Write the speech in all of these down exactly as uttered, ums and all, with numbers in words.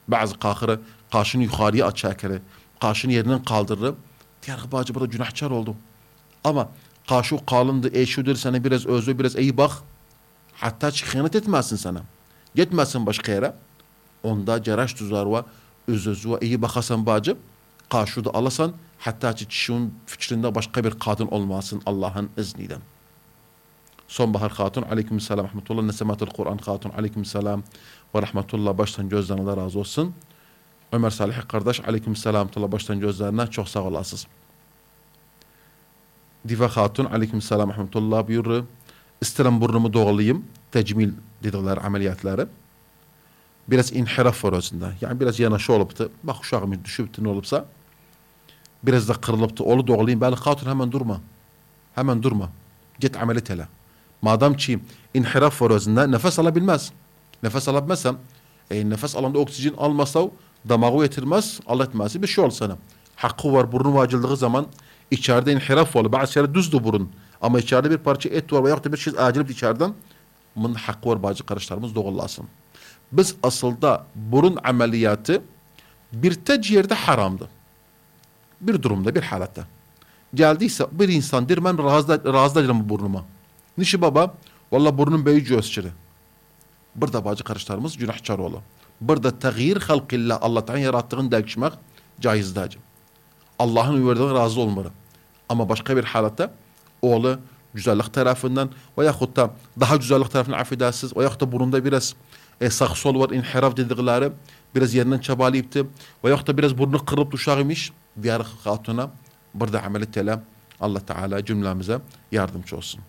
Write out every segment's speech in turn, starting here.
Bazı kahire kaşını yukarıya açar, kaşını yerinden kaldırır. Diyar bacı burada günahkar oldum. Ama kaşı kalındı, eşudur sana biraz özü biraz iyi bak. Hatta hıyanet etmezsin sana. Gitmezsin başka yere. Onda ceraş tuzar ve öz özü ve iyi bakasan bacı. Kaşı da alasan. Hatta kişinin fikrinde başka bir kadın olmasın Allah'ın izniyle. Sonbahar Hatun aleykümselam rahmetullah. Nesematul Kur'an Hatun aleykümselam ve rahmetullah baştan gözden Allah razı olsun. Ömer Salih kardeş aleykümselam rahmetullah baştan gözlerine çok sağ olasınız. Diva Hatun aleykümselam rahmetullah buyurur. İsterim burnumu doğulayım. Tecmil dediler ameliyatları. Biraz inhiraf var özünde. Yani biraz yanaşı oluptu. Bak uşağım düşüptü ne olupsa. Biraz da kırılıptı. Onu doğulayım. Beni Hatun hemen durma. Hemen durma. Git ameliyat hele. Madem ki inhiraf var özünde nefes alabilmez. Nefes alabilmezsem e, nefes alanda oksijen almasa damağı yetirmez. Allah etmezse bir şey ol sana. Hakkı var burnu acıldığı zaman içeride inhiraf var. Bazı şeyler düzdü burun. Ama içeride bir parça et var veyahut da bir şey acilip içeriden bunun hakkı var bazı kardeşlerimiz doğrulasın. Biz aslında burun ameliyatı bir tek yerde haramdı. Bir durumda, bir halatta. Geldiyse bir insan der ben razı, razı ederim burnuma. Nişi baba, valla burnum büyücü özçürü. Burada bazı kardeşlerimiz günahkar olur. Burada tağyir halkillah Allah'tan yarattığını değişmek caizdir. Allah'ın verdiğine razı olmalı. Ama başka bir halatta oğlu güzellik tarafından veyahut da daha güzellik tarafından affedersiz veyahut da burunda biraz e, sağ sol var inhiraf dedikleri biraz yerinden çabalayıptı veyahut da biraz burnu kırıp duşağımış diyar hatuna burada ameliyat ile Allah Teala cümlemize yardımcı olsun.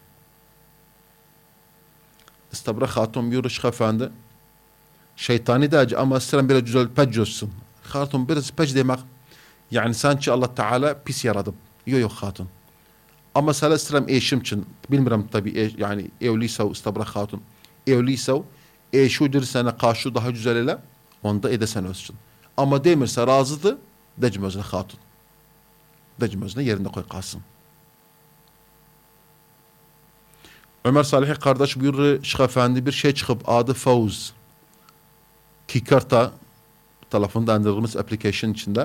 İstabra hatun buyuruyor Şeyh Efendi şeytani de ama sıran biraz güzel pec olsun. Hatun biraz pec demek yani sanki Allah Teala pis yaradı. Yok yok hatun. Ama sana sıram eşim için bilmiyorum tabi e, yani evliyse istabra hatun evliyse eşudur sana karşı daha güzel ile onda edesen olsun. Ama demirse razıdı decmözüne hatun. Decmözüne yerinde koy kalsın. Ömer Salih kardeş buyurur Şeyh Efendi bir şey çıkıp adı Favuz. Kikarta telefonda andırdığımız application içinde.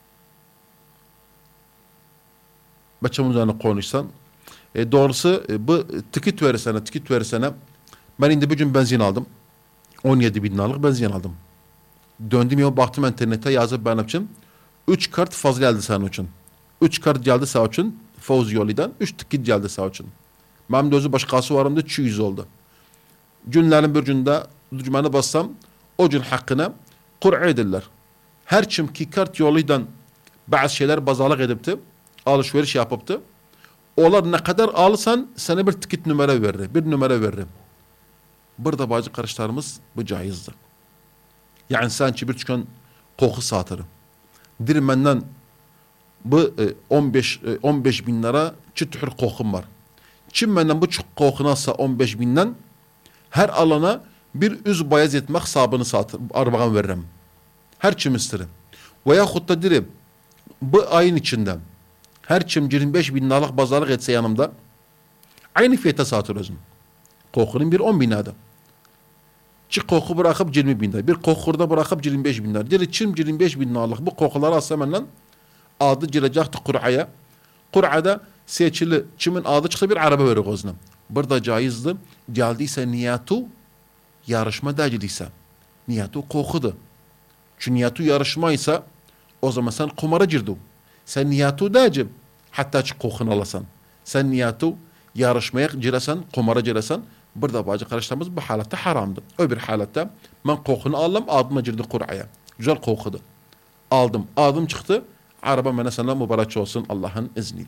Başımın üzerine konuşsan. E, doğrusu e, bu tikit versene, tikit versene. Ben indi bir gün benzin aldım. on yedi bin liralık benzin aldım. Döndüm ya baktım internete yazıp benim için. üç kart fazla geldi senin için. üç kart geldi sağ için. Favuz yolundan. üç tikit geldi sağ için. Benim de özü başkası varımda iki yüz oldu. Günlerin bir günde düzmene bassam o gün hakkına Kur'a edirler. Her kim ki kart yolundan bazı şeyler bazalık edipti. Alışveriş yapıptı. Onlar ne kadar alırsan sana bir tikit numara verir. Bir numara verir. Burada bazı kardeşlerimiz bu caizdi. Yani sanki bir tüken koku satırı. Dirmenden bu on beş on beş bin lira çıtır kokum var. Kim benden bu koku nasıl on beş binden her alana bir üz bayaz etmek sabını satır. Arbagan veririm. Her kim isterim. Veyahut da dirim bu ayın içinden her kim yirmi beş bin liralık bazarlık etse yanımda aynı fiyata satır özüm. Kokunun bir on bin lirada. Çık koku bırakıp yirmi bin lira. Bir kokurda bırakıp yirmi beş bin lira. Diri çim yirmi beş bin liralık bu kokuları alsa benden adı girecekti Kur'a'ya. Kur'a'da seçili çimin adı çıktı bir araba verir gözüne. Burada caizdi. Geldiyse niyatu yarışma değildiyse. Niyatu kokudu. Çünkü niyatu yarışmaysa o zaman sen kumara girdin. Sen niyatu değildi. Hatta çık kokunu alasan. Sen niyatu yarışmaya giresen, kumara giresen burada bazı kardeşlerimiz bu halatta haramdı. Öbür halatta ben kokunu aldım, adıma girdi Kur'a'ya. Güzel kokudu. Aldım, adım çıktı. Araba bana sana mübarek olsun Allah'ın izniyle.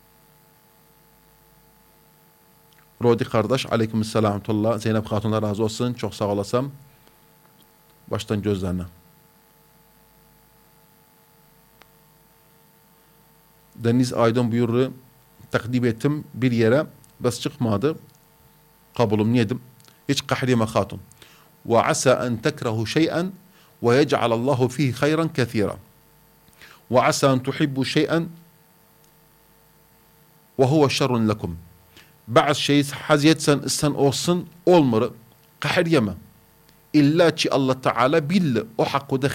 Rodi kardeş aleykümselam tullah. Zeynep Hatun'la razı olsun. Çok sağ olasam. Baştan gözlerine. Deniz Aydın buyurdu. Takdim ettim bir yere. Bas çıkmadı. Kabulüm yedim. Hiç kahrime hatun. Ve asa en tekrehu şey'en ve yec'alallahu fihi hayran kethira. Ve asa en tuhibbu şey'en ve huve şerrun lekum. Bazı şey haziyetsen isten olsun olmur. Kahir yeme. İlla ki Allah Teala billi o hakkıda